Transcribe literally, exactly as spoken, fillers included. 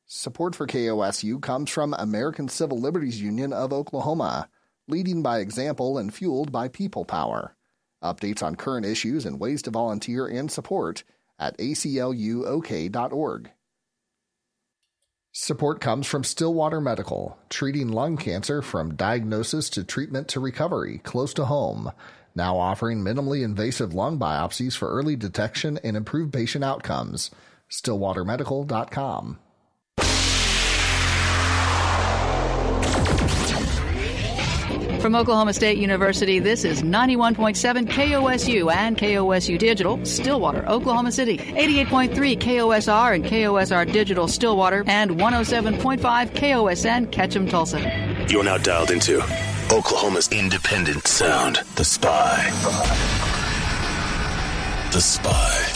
Support for K O S U comes from American Civil Liberties Union of Oklahoma, leading by example and fueled by people power. Updates on current issues and ways to volunteer and support at A C L U O K dot org. Support comes from Stillwater Medical, treating lung cancer from diagnosis to treatment to recovery, close to home. Now offering minimally invasive lung biopsies for early detection and improved patient outcomes. Stillwater Medical dot com. From Oklahoma State University, this is ninety-one point seven K O S U and K O S U Digital, Stillwater, Oklahoma City. eighty-eight point three K O S R and K O S R Digital, Stillwater, and one oh seven point five K O S N, Ketchum, Tulsa. You're now dialed into Oklahoma's independent sound, The Spy. The Spy.